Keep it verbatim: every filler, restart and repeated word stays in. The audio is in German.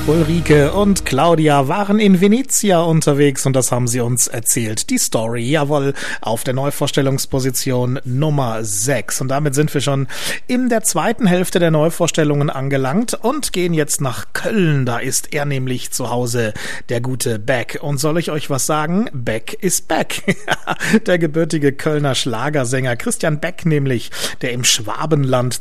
Ulrike und Claudia waren in Venezia unterwegs und das haben sie uns erzählt. Die Story, jawohl, auf der Neuvorstellungsposition Nummer sechs. Und damit sind wir schon in der zweiten Hälfte der Neuvorstellungen angelangt und gehen jetzt nach Köln. Da ist er nämlich zu Hause, der gute Beck. Und soll ich euch was sagen? Beck ist back. Der gebürtige Kölner Schlagersänger Christian Beck nämlich, der im Schwabenland